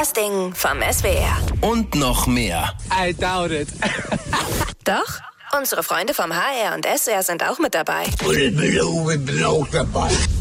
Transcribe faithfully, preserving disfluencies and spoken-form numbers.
Das Ding vom S W R. Und noch mehr. I doubt it. Doch, unsere Freunde vom H R und S R sind auch mit dabei. Und ich bin auch dabei.